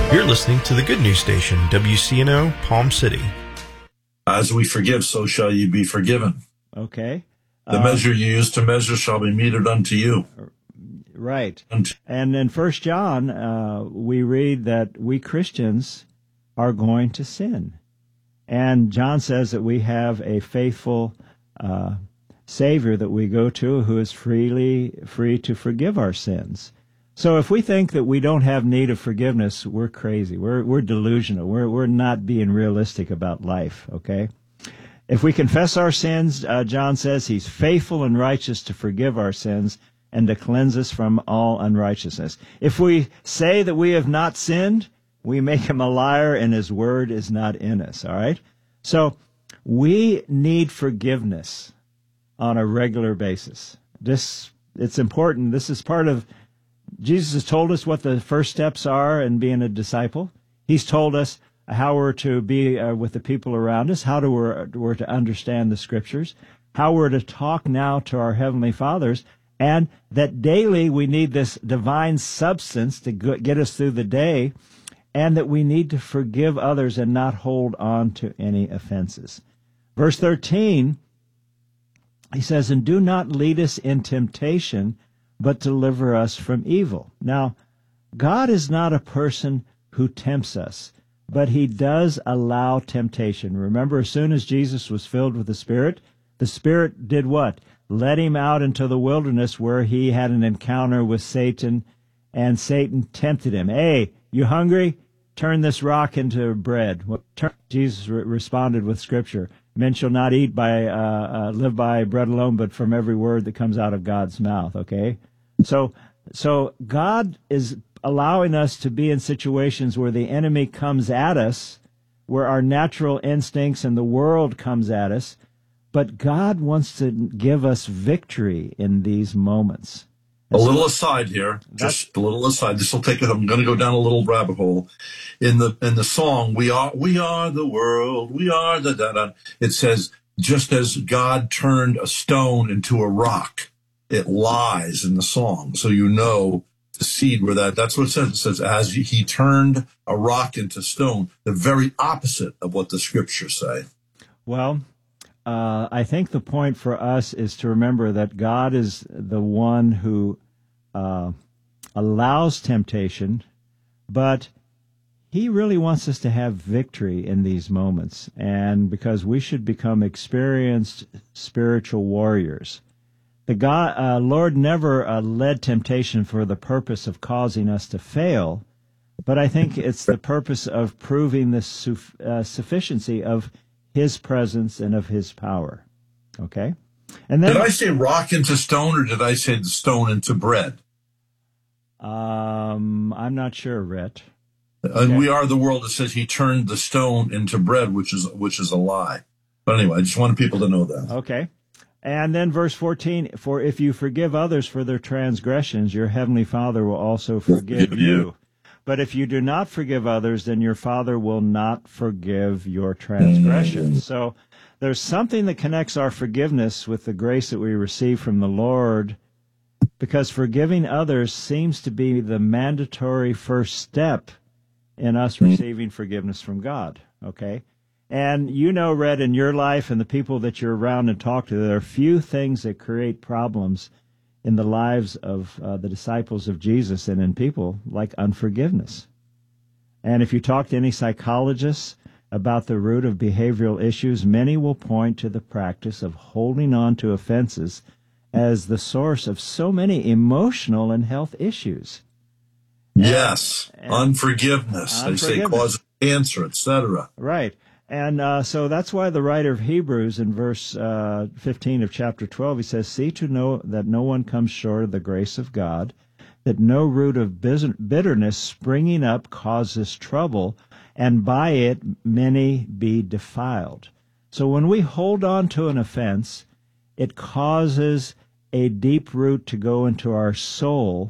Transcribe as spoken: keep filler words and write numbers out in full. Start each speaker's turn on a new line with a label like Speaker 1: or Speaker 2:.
Speaker 1: You're listening to the Good News Station, W C N O, Palm City.
Speaker 2: As we forgive, so shall you be forgiven.
Speaker 3: Okay.
Speaker 2: The
Speaker 3: Uh,
Speaker 2: measure you use to measure shall be meted unto you.
Speaker 3: Right.
Speaker 2: Unto-
Speaker 3: And in First John, uh, we read that we Christians are going to sin. And John says that we have a faithful uh, Savior that we go to who is freely free to forgive our sins. So if we think that we don't have need of forgiveness, we're crazy. We're we're delusional. We're we're not being realistic about life, okay? If we confess our sins, uh, John says he's faithful and righteous to forgive our sins and to cleanse us from all unrighteousness. If we say that we have not sinned, we make him a liar and his word is not in us, all right? So we need forgiveness on a regular basis. This, it's important. This is part of, Jesus has told us what the first steps are in being a disciple. He's told us how we're to be uh, with the people around us, how to, we're, we're to understand the Scriptures, how we're to talk now to our Heavenly Fathers, and that daily we need this divine substance to get us through the day, and that we need to forgive others and not hold on to any offenses. Verse thirteen, he says, "And do not lead us in temptation, but deliver us from evil." Now, God is not a person who tempts us, but he does allow temptation. Remember, as soon as Jesus was filled with the Spirit, the Spirit did what? Led him out into the wilderness where he had an encounter with Satan, and Satan tempted him. Hey, you hungry? Turn this rock into bread. Well, turn, Jesus re- responded with Scripture. Men shall not eat by, uh, uh, live by bread alone, but from every word that comes out of God's mouth, okay? So, so God is allowing us to be in situations where the enemy comes at us, where our natural instincts and the world comes at us, but God wants to give us victory in these moments.
Speaker 2: A little aside here, just a little aside. This will take it. I'm going to go down a little rabbit hole. In the in the song, we are we are the world. We are the da da. It says, just as God turned a stone into a rock, it lies in the song. So you know the seed where that. That's what it says. It says, as he turned a rock into stone. The very opposite of what the Scriptures say.
Speaker 3: Well, Uh, I think the point for us is to remember that God is the one who uh, allows temptation, but he really wants us to have victory in these moments, and because we should become experienced spiritual warriors. The God, uh, Lord never uh, led temptation for the purpose of causing us to fail, but I think it's the purpose of proving the su- uh, sufficiency of his presence and of his power. Okay? And then,
Speaker 2: did I say rock into stone, or did I say the stone into bread?
Speaker 3: Um, I'm not sure, Rhett.
Speaker 2: Okay. And we are the world that says he turned the stone into bread, which is which is a lie. But anyway, I just wanted people to know that.
Speaker 3: Okay. And then verse fourteen, "For if you forgive others for their transgressions, your heavenly Father will also forgive you. But if you do not forgive others, then your Father will not forgive your transgressions." So there's something that connects our forgiveness with the grace that we receive from the Lord, because forgiving others seems to be the mandatory first step in us receiving forgiveness from God, okay? And you know, Red, in your life and the people that you're around and talk to, there are few things that create problems in the lives of uh, the disciples of Jesus and in people like unforgiveness. And if you talk to any psychologists about the root of behavioral issues, many will point to the practice of holding on to offenses as the source of so many emotional and health issues.
Speaker 2: Yes,
Speaker 3: and, and
Speaker 2: unforgiveness. They say causes cancer, et cetera.
Speaker 3: Right. And uh, so that's why the writer of Hebrews in verse uh, fifteen of chapter twelve, he says, "See to know that no one comes short of the grace of God, that no root of bitterness springing up causes trouble, and by it many be defiled." So when we hold on to an offense, it causes a deep root to go into our soul,